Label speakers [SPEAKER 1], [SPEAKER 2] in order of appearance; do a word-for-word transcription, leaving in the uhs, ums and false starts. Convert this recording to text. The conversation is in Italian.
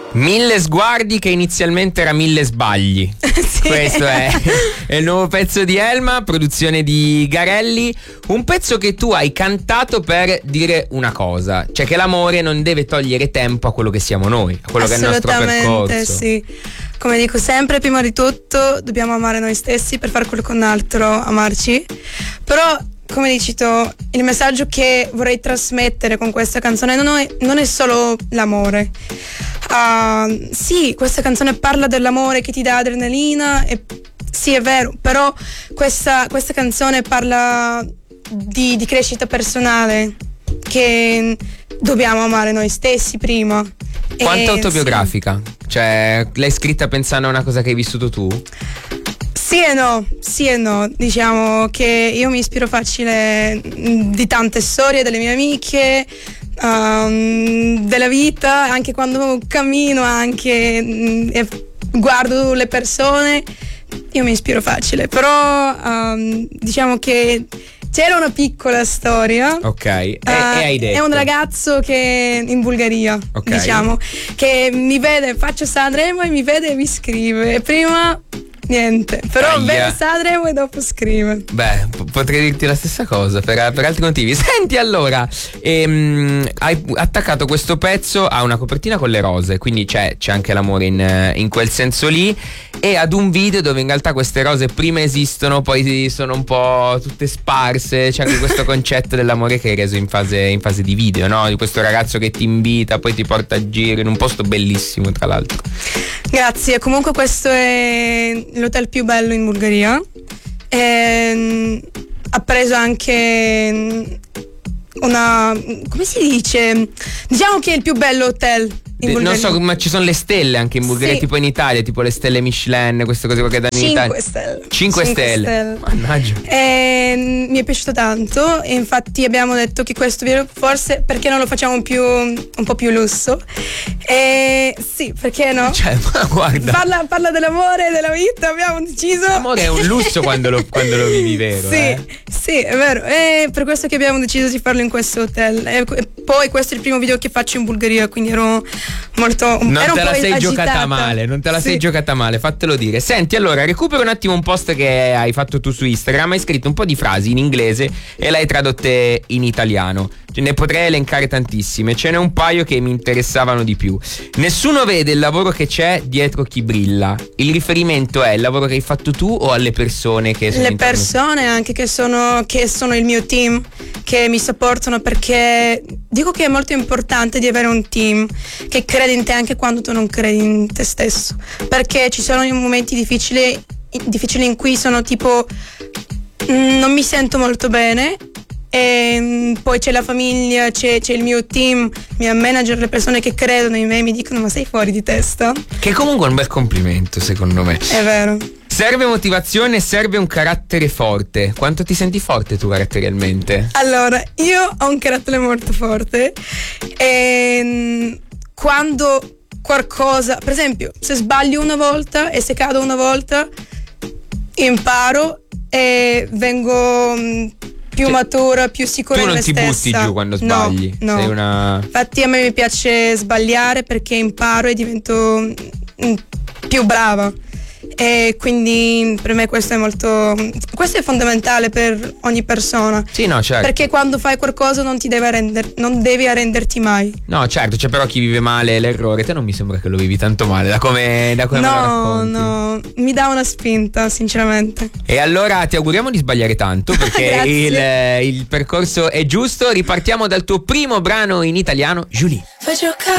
[SPEAKER 1] Mille sguardi che inizialmente era mille sbagli. Sì. Questo è, è il nuovo pezzo di Elma, produzione di Garelli. Un pezzo che tu hai cantato per dire una cosa, cioè che l'amore non deve togliere tempo a quello che siamo noi, a quello che è il nostro percorso.
[SPEAKER 2] Sì. Come dico sempre, prima di tutto dobbiamo amare noi stessi per fare qualcun altro amarci. Però, come dici tu, il messaggio che vorrei trasmettere con questa canzone non è, non è solo l'amore. Uh, sì, questa canzone parla dell'amore che ti dà adrenalina, e sì, è vero, però questa, questa canzone parla di, di crescita personale, che dobbiamo amare noi stessi prima.
[SPEAKER 1] Quanto
[SPEAKER 2] e,
[SPEAKER 1] autobiografica? Sì. Cioè, l'hai scritta pensando a una cosa che hai vissuto tu?
[SPEAKER 2] Sì e no, sì e no. Diciamo che io mi ispiro facile di tante storie delle mie amiche, um, della vita, anche quando cammino, anche mm, e guardo le persone, io mi ispiro facile. Però um, diciamo che c'era una piccola storia.
[SPEAKER 1] Ok, e,
[SPEAKER 2] uh,
[SPEAKER 1] e hai detto?
[SPEAKER 2] È un ragazzo che in Bulgaria, okay, diciamo, che mi vede, faccio Sanremo e mi vede e mi scrive. E prima niente, però
[SPEAKER 1] Aia.
[SPEAKER 2] vede Sanremo e dopo scrive.
[SPEAKER 1] Beh, p- potrei dirti la stessa cosa per, per altri motivi. Senti, allora, ehm, hai attaccato questo pezzo a una copertina con le rose, quindi c'è, c'è anche l'amore in, in quel senso lì, e ad un video dove in realtà queste rose prima esistono, poi sono un po' tutte sparse. C'è anche questo concetto dell'amore che hai reso in fase, in fase di video, no? Di questo ragazzo che ti invita, poi ti porta a giro in un posto bellissimo, tra l'altro.
[SPEAKER 2] Grazie, comunque questo è l'hotel più bello in Bulgaria. E ha preso anche una, come si dice? Diciamo che è il più bello hotel in Bulgaria.
[SPEAKER 1] Non so, ma ci sono le stelle anche in Bulgaria, sì, tipo in Italia, tipo le stelle Michelin, queste cose che danno in Italia.
[SPEAKER 2] cinque stelle.
[SPEAKER 1] cinque stelle. stelle. Mannaggia.
[SPEAKER 2] E mi è piaciuto tanto, e infatti abbiamo detto che questo video forse perché non lo facciamo più un po' più lusso. E sì, perché no?
[SPEAKER 1] Cioè, ma guarda.
[SPEAKER 2] Parla, parla dell'amore, della vita, abbiamo deciso.
[SPEAKER 1] L'amore è un lusso quando lo, quando lo vivi, vero?
[SPEAKER 2] Sì,
[SPEAKER 1] eh?
[SPEAKER 2] sì, è vero. E per questo che abbiamo deciso di farlo in questo hotel. E poi questo è il primo video che faccio in Bulgaria, quindi ero molto
[SPEAKER 1] non
[SPEAKER 2] ero
[SPEAKER 1] te
[SPEAKER 2] un
[SPEAKER 1] la
[SPEAKER 2] po'
[SPEAKER 1] sei
[SPEAKER 2] agitata.
[SPEAKER 1] giocata male, non te la
[SPEAKER 2] sì.
[SPEAKER 1] sei giocata male, fatelo dire. Senti, allora, recupero un attimo un post che hai fatto tu su Instagram. Hai scritto un po' di frasi in inglese e l'hai tradotte in italiano. Ce ne potrei elencare tantissime, ce n'è un paio che mi interessavano di più. Nessuno vede il lavoro che c'è dietro chi brilla. Il riferimento è il lavoro che hai fatto tu o alle persone che sono
[SPEAKER 2] le
[SPEAKER 1] intorno?
[SPEAKER 2] persone anche che sono che sono il mio team, che mi supportano, perché dico che è molto importante di avere un team che crede in te anche quando tu non credi in te stesso, perché ci sono momenti difficili difficili in cui sono tipo non mi sento molto bene. E poi c'è la famiglia, c'è, c'è il mio team, il mio manager, le persone che credono in me mi dicono ma sei fuori di testa?
[SPEAKER 1] Che comunque è un bel complimento, secondo me.
[SPEAKER 2] È vero.
[SPEAKER 1] Serve motivazione, serve un carattere forte. Quanto ti senti forte tu caratterialmente?
[SPEAKER 2] Allora, io ho un carattere molto forte e quando qualcosa, per esempio, se sbaglio una volta e se cado una volta, imparo e vengo più cioè, matura, più sicura in me stessa.
[SPEAKER 1] Tu non ti butti giù quando sbagli?
[SPEAKER 2] No, no.
[SPEAKER 1] Sei una...
[SPEAKER 2] Infatti a me mi piace sbagliare perché imparo e divento più brava. E quindi per me questo è molto questo è fondamentale per ogni persona.
[SPEAKER 1] Sì, no, certo.
[SPEAKER 2] Perché quando fai qualcosa non ti deve arrender, non devi arrenderti mai.
[SPEAKER 1] No, certo, c'è però chi vive male l'errore. Te non mi sembra che lo vivi tanto male da come, da come
[SPEAKER 2] no,
[SPEAKER 1] me lo racconti.
[SPEAKER 2] No, mi dà una spinta, sinceramente.
[SPEAKER 1] E allora ti auguriamo di sbagliare tanto, perché il, il percorso è giusto. Ripartiamo dal tuo primo brano in italiano, Julie.